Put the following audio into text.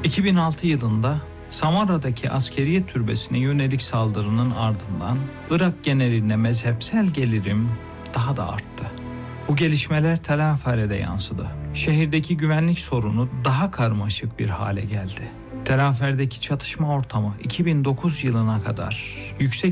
2006 yılında Samarra'daki askeriye türbesine yönelik saldırının ardından Irak geneline mezhepsel gerilim daha da arttı. Bu gelişmeler Tel Afar'e de yansıdı. Şehirdeki güvenlik sorunu daha karmaşık bir hale geldi. Tel Afar'daki çatışma ortamı 2009 yılına kadar yüksek